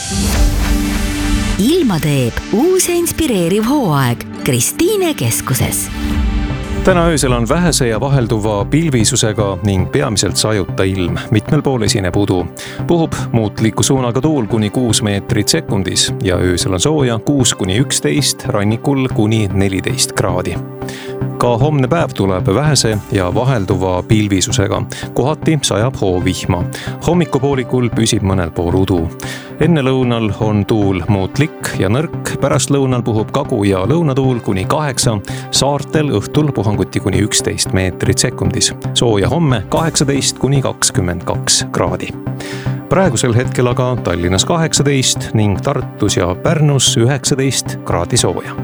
Ilma teeb uus ja inspireeriv hooaeg Kristiine keskuses. Täna öösel on vähese ja vahelduva pilvisusega ning peamiselt sajuta ilm. Mitmel pool esineb udu. Puhub muutliku suunaga tuul kuni 6 meetrit sekundis ja öösel on sooja 6-11, rannikul kuni 14 kraadi. Ka homne päev tuleb vähese ja vahelduva pilvisusega. Kohati sajab hoovihma. Hommikupoolikul püsib mõnel pool udu. Enne lõunal on tuul muutlik ja nõrk. Pärast lõunal puhub kagu- ja lõunatuul kuni 8. Saartel õhtul puhanguti kuni 11 meetrit sekundis. Sooja homme 18-22 kraadi. Praegusel hetkel aga Tallinnas 18 ning Tartus ja Pärnus 19 kraadi sooja.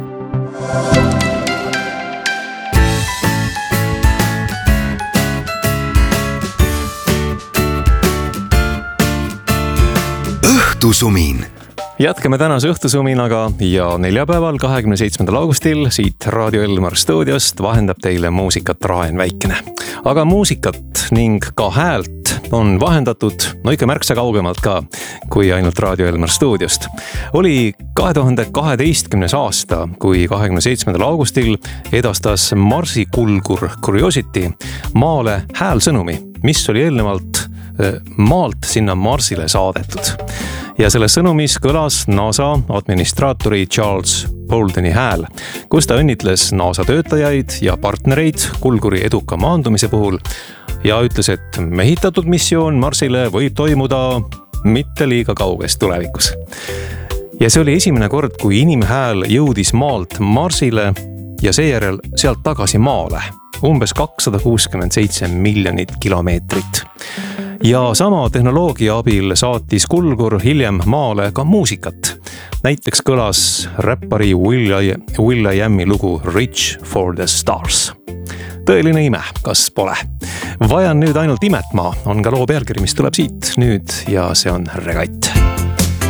Õhtusumin. Jätkame tänase õhtusuminaga ja neljapäeval 27. augustil siit Raadio Elmar stuudiost vahendab teile muusikat Raen Väikene. Aga muusikat ning ka häält on vahendatud ikka märksa kaugemalt ka kui ainult Raadio Elmar stuudiost. Oli 2012. aasta, kui 27. augustil edastas Marsi kulgur Curiosity maale häälsõnumi, mis oli eelnevalt maalt sinna Marsile saadetud. Ja selles sõnumis kõlas NASA administraatori Charles Boldeni hääl, kus ta õnnitles NASA töötajaid ja partnereid kulguri eduka maandumise puhul ja ütles, et mehitatud missioon Marsile võib toimuda mitte liiga kauges tulevikus. Ja see oli esimene kord, kui inimhääl jõudis maalt Marsile ja seejärel sealt tagasi maale, umbes 267 miljonit kilomeetrit. Ja sama tehnoloogia abil saatis kulgur hiljem maale ka muusikat. Näiteks kõlas räppari Will.i.ami lugu Reach for the Stars. Tõeline ime, kas pole? Vajan nüüd ainult imet ma, on ka loo pealkiri, mis tuleb siit nüüd ja see on Regatt.